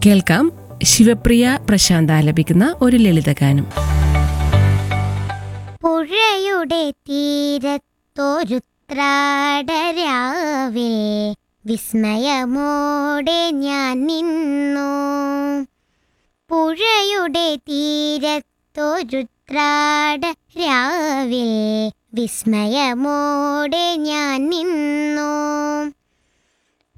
കേൾക്കാം ശിവപ്രിയ പ്രശാന്ത് ആലപിക്കുന്ന ഒരു ലളിതഗാനം. പുഴയുടെ തീരത്തൊരുത്രാടരാവിൽ വിസ്മയമോടെ ഞാൻ നിന്നു. പുഴയുടെ തീരത്തൊരുത്രാടരാവിൽ വിസ്മയമോടെ ഞാൻ നിന്നു.